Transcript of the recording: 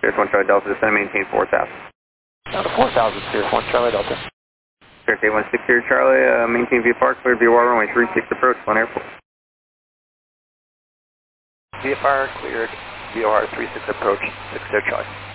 Cirrus 1 Charlie Delta, descend and maintain 4,000. Now to 4,000, Cirrus 1 Charlie Delta. Cirrus 816 Charlie, maintain VFR, clear VOR runway 36 approach, on airport. VFR cleared, VOR 36 approach, 60 Charlie.